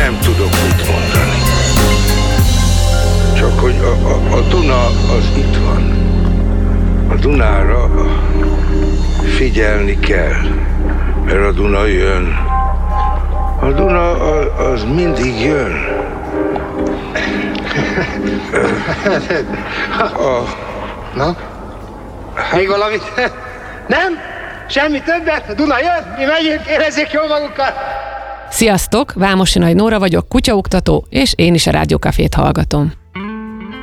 nem tudok mit mondani. Csak hogy a Duna az itt van. A Dunára figyelni kell, mert a Duna jön. A Duna az mindig jön. Na? Még valamit? Nem? Semmi többet? A Duna jön? Mi megyünk, érezzék jól magukat! Sziasztok! Vámosi Nagy Nóra vagyok, kutyaoktató, és én is a Rádiókafét hallgatom.